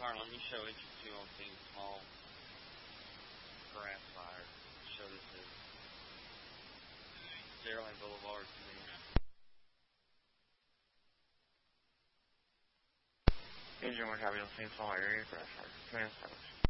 Harlan, let me show HF2 on King Small grass fire. Show this is Sterling Boulevard. Engine 1 having on King Small area grass fire. Command silence.